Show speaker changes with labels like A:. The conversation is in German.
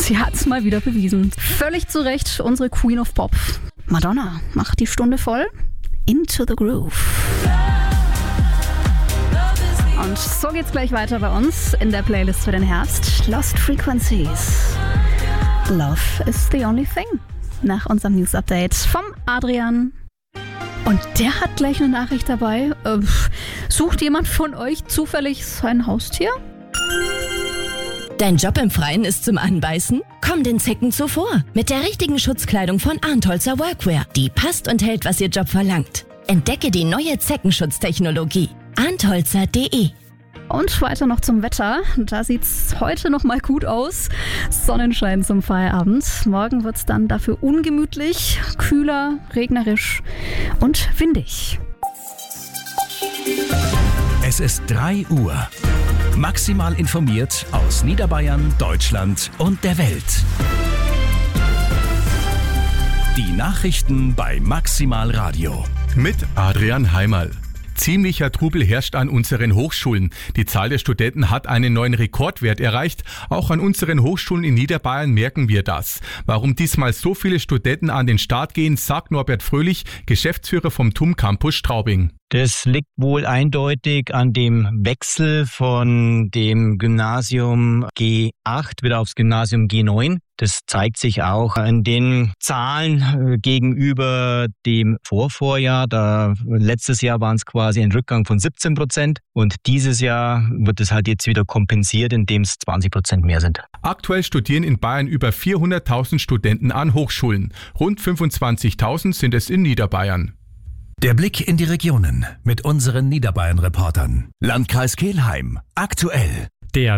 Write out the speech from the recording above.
A: Sie hat es mal wieder bewiesen. Völlig zu Recht unsere Queen of Pop. Madonna macht die Stunde voll. Into the Groove. Und so geht's gleich weiter bei uns in der Playlist für den Herbst. Lost Frequencies. Love is the only thing. Nach unserem News-Update vom Adrian. Und der hat gleich eine Nachricht dabei. Sucht jemand von euch zufällig sein Haustier?
B: Dein Job im Freien ist zum Anbeißen? Komm den Zecken zuvor mit der richtigen Schutzkleidung von Arntholzer Workwear. Die passt und hält, was ihr Job verlangt. Entdecke die neue Zeckenschutztechnologie. Arntholzer.de.
A: Und weiter noch zum Wetter. Da sieht's heute noch mal gut aus. Sonnenschein zum Feierabend. Morgen wird's dann dafür ungemütlich, kühler, regnerisch und windig.
C: Es ist 3 Uhr. Maximal informiert aus Niederbayern, Deutschland und der Welt. Die Nachrichten bei Maximal Radio.
D: Mit Adrian Heimerl. Ziemlicher Trubel herrscht an unseren Hochschulen. Die Zahl der Studenten hat einen neuen Rekordwert erreicht. Auch an unseren Hochschulen in Niederbayern merken wir das. Warum diesmal so viele Studenten an den Start gehen, sagt Norbert Fröhlich, Geschäftsführer vom TUM Campus Straubing.
E: Das liegt wohl eindeutig an dem Wechsel von dem Gymnasium G8 wieder aufs Gymnasium G9. Das zeigt sich auch an den Zahlen gegenüber dem Vorvorjahr. Letztes Jahr waren es quasi ein Rückgang von 17% und dieses Jahr wird es halt jetzt wieder kompensiert, indem es 20% mehr sind.
D: Aktuell studieren in Bayern über 400.000 Studenten an Hochschulen. Rund 25.000 sind es in Niederbayern.
C: Der Blick in die Regionen mit unseren Niederbayern-Reportern. Landkreis Kelheim. Aktuell.
F: Der